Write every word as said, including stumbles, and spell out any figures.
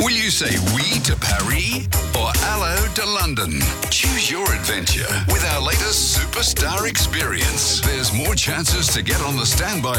Will you say oui to Paris or hello to London? Choose your adventure with our latest superstar experience. There's more chances to get on the standby